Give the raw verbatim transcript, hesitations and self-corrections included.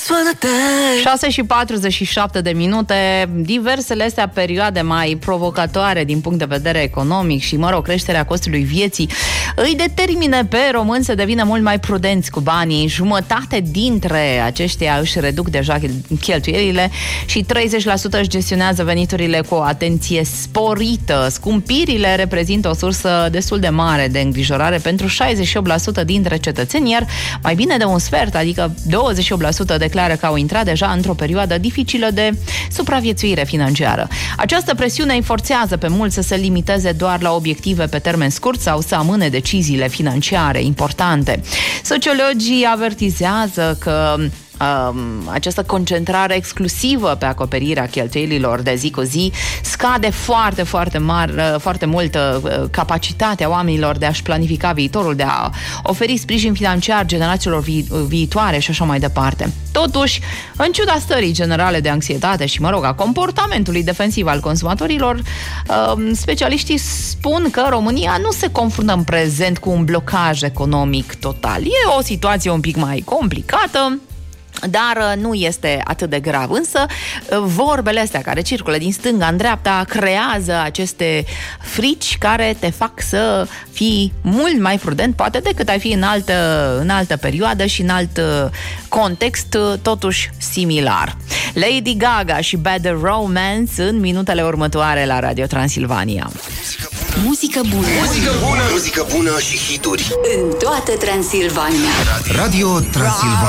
șase și patruzeci și șapte de minute. Diversele astea perioade mai provocatoare din punct de vedere economic și, mă rog, creșterea costului vieții îi determine pe români să devină mult mai prudenți cu banii. Jumătate dintre aceștia își reduc deja cheltuielile și treizeci la sută își gestionează veniturile cu o atenție sporită. Scumpirile reprezintă o sursă destul de mare de îngrijorare pentru șaizeci și opt la sută dintre cetățeni, iar mai bine de un sfert, adică douăzeci și opt la sută declară că au intrat deja într-o perioadă dificilă de supraviețuire financiară. Această presiune îi forțează pe mulți să se limiteze doar la obiective pe termen scurt sau să amâne deciziile financiare importante. Sociologii avertizează că Um, această concentrare exclusivă pe acoperirea cheltuielilor de zi cu zi scade foarte, foarte mare, foarte mult uh, capacitatea oamenilor de a-și planifica viitorul, de a oferi sprijin financiar generațiilor vi- viitoare și așa mai departe. Totuși, în ciuda stării generale de anxietate și, mă rog, a comportamentului defensiv al consumatorilor, uh, specialiștii spun că România nu se confruntă în prezent cu un blocaj economic total. E o situație un pic mai complicată, dar nu este atât de grav. Însă vorbele astea care circulă din stânga în dreapta creează aceste frici care te fac să fii mult mai prudent, poate, decât ai fi în altă, în altă perioadă și în alt context totuși similar. Lady Gaga și Bad Romance în minutele următoare la Radio Transilvania. Muzică bună. Muzică bună, muzică bună și hituri în toată Transilvania. Radio Transilvania.